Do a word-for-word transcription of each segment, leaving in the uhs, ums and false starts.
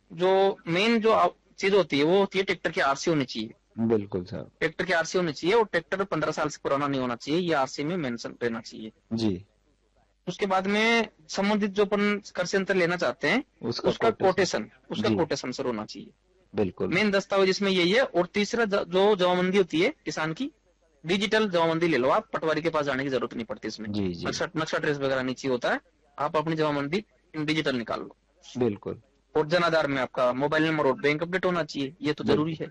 जो मेन जो चीज होती है वो होती है ट्रैक्टर की आरसी होनी चाहिए। बिल्कुल साहब। ट्रैक्टर की आरसी होनी चाहिए और ट्रैक्टर पंद्रह साल से पुराना नहीं होना चाहिए, ये आरसी में मेंशन रहना चाहिए। जी। उसके बाद में संबंधित जो अपन कृषि यंत्र लेना चाहते हैं उसका उसका कोटेशन। कोटेशन उसका जी कोटेशन सर होना चाहिए। बिल्कुल। मेन दस्तावेज इसमें यही है। और तीसरा जो जमाबंदी होती है किसान की, डिजिटल जमाबंदी ले लो आप, पटवारी के पास जाने की जरूरत नहीं पड़ती इसमें। जी जी नक्शा नक्शा ट्रेस वगैरह नीचे होता है, आप अपनी जमाबंदी डिजिटल निकाल लो। बिल्कुल। और जन आधार में आपका मोबाइल नंबर और बैंक अपडेट होना चाहिए, ये तो जरूरी बिल्कुल। है।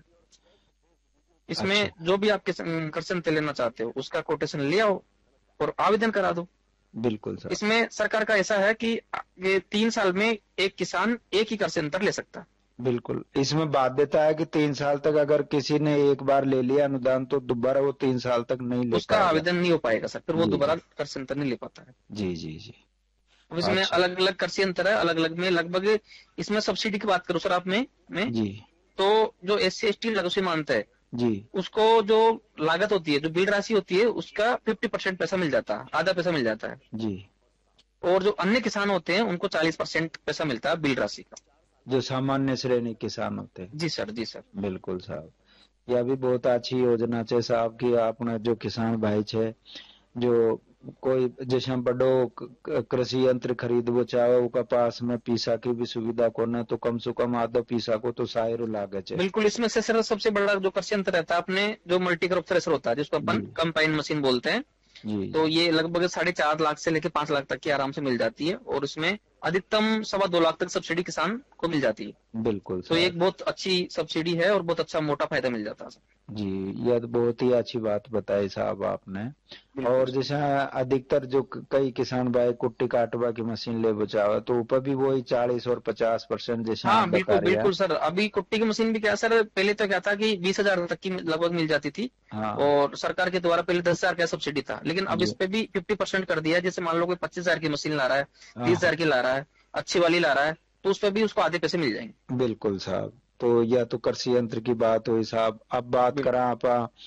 अच्छा। इसमें जो भी आप कृषि यंत्र लेना चाहते हो उसका कोटेशन ले आओ और आवेदन करा दो। बिल्कुल साहब। इसमें सरकार का ऐसा है कि ये तीन साल में एक किसान एक ही कृषि यंत्र ले सकता है। बिल्कुल, इसमें बाध्यता है कि तीन साल तक अगर किसी ने एक बार ले लिया अनुदान तो दोबारा वो तीन साल तक नहीं ले उसका पाएगा। आवेदन नहीं हो पाएगा सर, फिर वो जी दोबारा जी कृषि यंत्र नहीं ले पाता है। जी जी जी। अब इसमें अच्छा। अलग अलग कृषि यंत्र है, अलग अलग में लगभग, इसमें सब्सिडी की बात करूं सर आप में में जी तो जो एस सी एस टी लघु सीमांत है जी। उसको जो लागत होती है, जो बिल राशि होती है उसका फिफ्टी परसेंट पैसा मिल जाता है, आधा पैसा मिल जाता है। जी। और जो अन्य किसान होते हैं उनको चालीस परसेंट पैसा मिलता है बिल राशि का। जो सामान्य श्रेणी किसान होते हैं। जी सर, जी सर। बिल्कुल साहब। यह भी बहुत अच्छी योजना है साहब की आपने जो किसान भाई छे जो कोई जैसे बड़ो कृषि यंत्र खरीदबो चाहे उनका पास में पीसा की भी सुविधा को न तो कम से कम आधो पीसा को तो सायरो लागे छे। बिल्कुल, इसमें से सर सबसे बड़ा जो कृषि यंत्र रहता है अपने, जो मल्टी क्रॉप थ्रेशर होता है जिसको अपन जी कंबाइन मशीन बोलते हैं, जी तो जी। ये लगभग साढ़े चार लाख से लेकर पांच लाख तक की आराम से मिल जाती है और इसमें अधिकतम सवा दो लाख तक सब्सिडी किसान को मिल जाती है। बिल्कुल तो ये साहब। एक बहुत अच्छी सब्सिडी है और बहुत अच्छा मोटा फायदा मिल जाता है। जी, यह तो बहुत ही अच्छी बात बताई साहब आपने। बिल्कुल और सर। जैसे अधिकतर जो क- कई किसान भाई कुट्टी काटवा की मशीन ले बचावा तो ऊपर भी वही चालीस और पचास परसेंट जैसे आप हाँ बता बिल्कुल रहे हैं। बिल्कुल सर, अभी कुट्टी की मशीन भी क्या सर, पहले तो क्या था कि बीस हजार तक की लगभग मिल जाती थी हाँ। और सरकार के द्वारा पहले दस हजार का सब्सिडी था, लेकिन अब इस जी। पे भी फिफ्टी परसेंट कर दिया है। जैसे मान लो कोई पच्चीस हजार की मशीन ला रहा है, हाँ तीस हाँ। हजार की ला रहा है, अच्छी वाली ला रहा है, तो उस पे भी उसको आधे पैसे मिल जाएंगे। बिल्कुल साहब। तो यह तो कृषि यंत्र की बात हुई साहब। अब बात करा बिल्कुल आप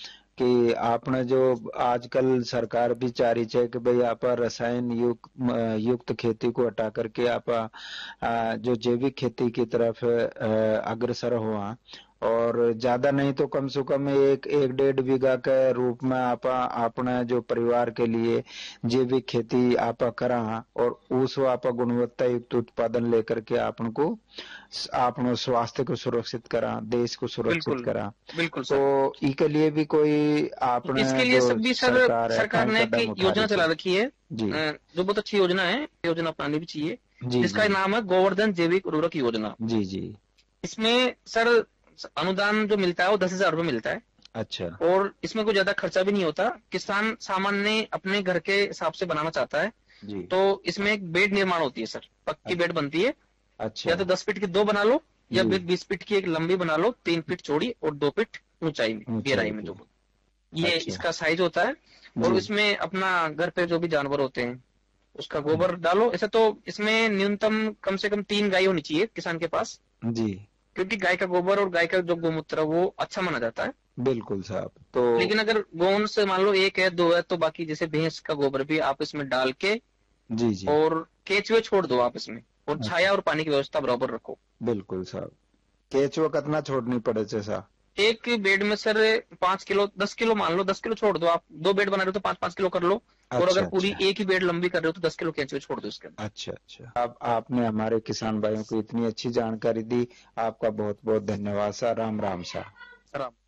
कि आपने जो आजकल सरकार भी चाह रही है कि भाई आप रसायन युक्त युक्त खेती को हटा करके आप आ, जो जैविक खेती की तरफ आ, अग्रसर हुआ और ज्यादा नहीं तो कम से कम एक एक डेढ़ बीघा के रूप में आप अपने जो परिवार के लिए जैविक खेती आप करा और उस आप गुणवत्ता युक्त उत्पादन लेकर के आपको आपनो स्वास्थ्य को सुरक्षित करा, देश को सुरक्षित बिल्कुल करा। बिल्कुल तो सर। इसके लिए भी कोई आपने इसके लिए जो सब भी सर सरकार है सरकार कई ने एक कदम उठा योजना रही चला है। रखी है, जी अ, जो बहुत अच्छी योजना है, योजना अपनानी भी चाहिए, जी जिसका जी नाम है गोवर्धन जैविक उर्वरक योजना। जी जी। इसमें सर अनुदान जो मिलता है वो दस हजार रुपये मिलता है अच्छा। और इसमें कोई ज्यादा खर्चा भी नहीं होता। किसान सामान्य अपने घर के हिसाब से बनाना चाहता है जी। तो इसमें एक बेड निर्माण होती है सर, पक्की बेड बनती है। अच्छा। या तो दस फीट की दो बना लो या जी। बीस फीट की एक लंबी बना लो, तीन फीट चौड़ी और दो फीट ऊंचाई में, गहराई ऊंचाई में, की। जो ये अच्छा। इसका साइज होता है। और जी इसमें अपना घर पे जो भी जानवर होते हैं उसका गोबर डालो। ऐसे तो इसमें न्यूनतम कम से कम तीन गाय होनी चाहिए किसान के पास, जी। क्योंकि गाय का गोबर और गाय का जो गोमूत्र है वो अच्छा माना जाता है। बिल्कुल साहब। तो लेकिन अगर गौन से मान लो एक है दो है तो बाकी जैसे भैंस का गोबर भी आप इसमें डाल के जी जी। और केचुए छोड़ दो आप इसमें, और अच्छा। छाया और पानी की व्यवस्था बराबर रखो। बिल्कुल साहब। केचुआ कितना छोड़नी पड़े छे साहब? एक बेड में सर पांच किलो दस किलो मान लो, दस किलो छोड़ दो। आप दो बेड बना रहे हो तो पांच पांच किलो कर लो। और अच्छा अगर पूरी अच्छा। एक ही बेड लंबी कर रहे हो तो दस किलो केंचुए छोड़ दो इसके अंदर। अच्छा अच्छा। आप आपने हमारे किसान भाइयों को इतनी अच्छी जानकारी दी, आपका बहुत बहुत धन्यवाद sir. Ram Ram sir. Sir आप